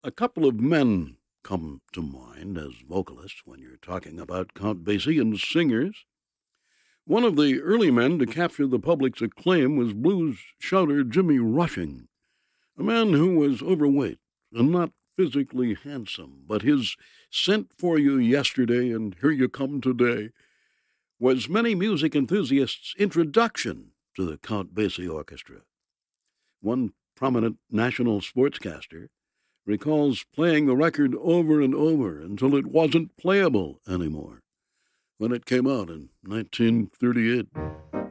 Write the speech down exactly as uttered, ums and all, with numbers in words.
A couple of men come to mind as vocalists when you're talking about Count Basie and singers. One of the early men to capture the public's acclaim was blues shouter Jimmy Rushing, a man who was overweight and not physically handsome, but his "Sent for You Yesterday and Here You Come Today" was many music enthusiasts' introduction to the Count Basie Orchestra. One prominent national sportscaster recalls playing the record over and over until it wasn't playable anymore when it came out in nineteen thirty-eight.